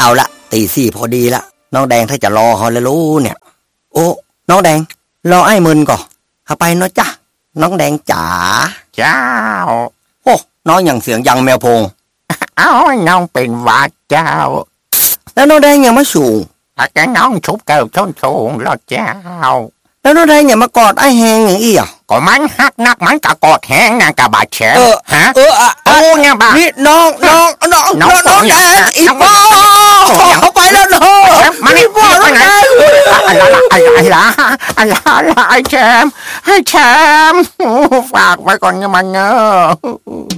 เอาละตีสี่พอดีละน้องแดงถ้าจะรอเขาแล้วรู้เนี่ยโอ้น้องแดงรอไอ้มึนก่อนเข้าไปเนาะจ้ะน้องแดงจ๋าเจ้าโอ้น้องอย่างเสียงยังแมวโพงเอาน้องเป็นหวัดเจ้าแล้วน้องแดงยังมาสูงแต่น้องชุบเกิดส้นสูงแล้วเจ้าแล้วน้องแดงอย่ามากอดไอ้แหงอย่างอี้อ่ะก็มันหักนักมันกะกอดแห้งนะกะบาดเจ็บฮะโอ้เนี่ยบ้านี่น้องแดงอีป้อเขาไปแล้วน้องมันอีป้อน้องแดงอะไรแชมป์ฝากไว้ก่อนมันเนอะ